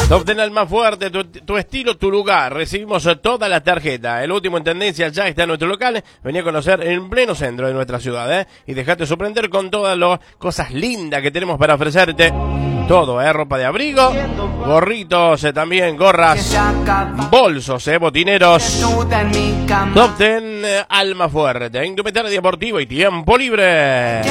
Top Ten Almafuerte, tu estilo, tu lugar. Recibimos toda la tarjeta. El último en tendencia ya está en nuestro local. Vení a conocer en pleno centro de nuestra ciudad, y dejate sorprender con todas las cosas lindas que tenemos para ofrecerte. Todo, ropa de abrigo, gorritos, también gorras, bolsos, botineros. Top Ten Almafuerte, indumentaria deportiva y tiempo libre.